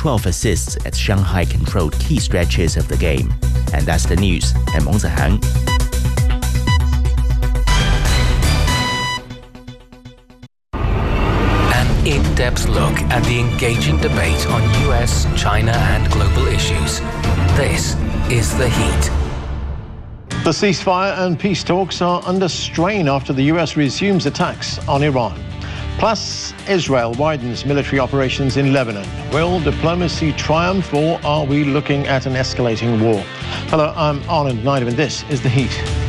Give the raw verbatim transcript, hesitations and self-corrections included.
twelve assists as Shanghai controlled key stretches of the game. And that's the news. I'm Meng Zihang. An in-depth look at the engaging debate on U S, China and global issues. This is The Heat. The ceasefire and peace talks are under strain after the U S resumes attacks on Iran. Plus, Israel widens military operations in Lebanon. Will diplomacy triumph, or are we looking at an escalating war? Hello, I'm Anand Naidu and this is The Heat.